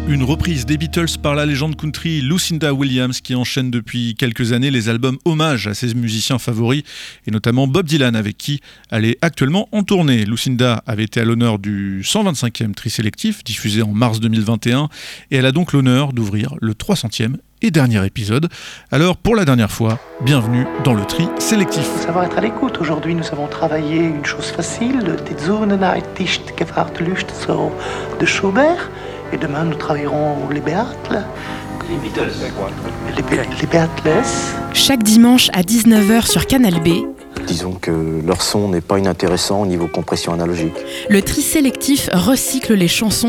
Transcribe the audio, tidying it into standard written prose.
Une reprise des Beatles par la légende country Lucinda Williams qui enchaîne depuis quelques années les albums hommages à ses musiciens favoris et notamment Bob Dylan avec qui elle est actuellement en tournée. Lucinda avait été à l'honneur du 125e tri sélectif diffusé en mars 2021 et elle a donc l'honneur d'ouvrir le 300e et dernier épisode. Alors pour la dernière fois, bienvenue dans le tri sélectif. Il faut savoir être à l'écoute. Aujourd'hui nous avons travaillé une chose facile, Die Zunenheit ist gefragt Lust so de Schubert. Et demain, nous travaillerons les Beatles. Les Beatles, c'est quoi ? Les Beatles. Chaque dimanche à 19h sur Canal B. Disons que leur son n'est pas inintéressant au niveau compression analogique. Le tri sélectif recycle les chansons